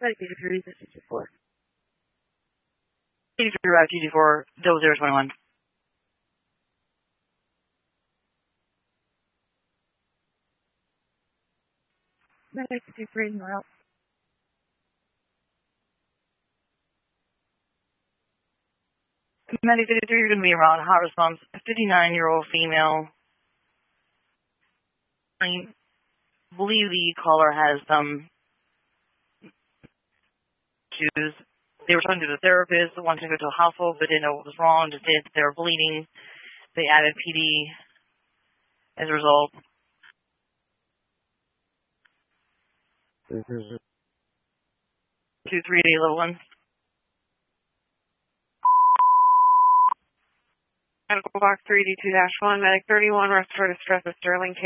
Medic 83, this is 4. 83 Route GG4, 0021. Medic 83 in route. Medic 83, you're going to be around hot response, a 59-year-old female. I believe the caller has some issues. They were talking to the therapist, wanted to go to the hospital, but didn't know what was wrong, just said they were bleeding. They added PD as a result. 238 level 1. Medical box 3D2-1, medic 31, respiratory distress of Sterling K.